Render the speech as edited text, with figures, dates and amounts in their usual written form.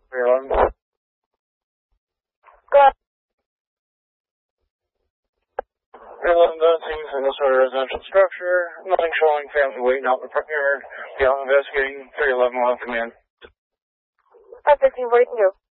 311. Go ahead. 311 Dunson, single-story residential structure. Nothing showing family waiting out in the front yard. Beyond investigating. 311 will have command. 515, what do you can do?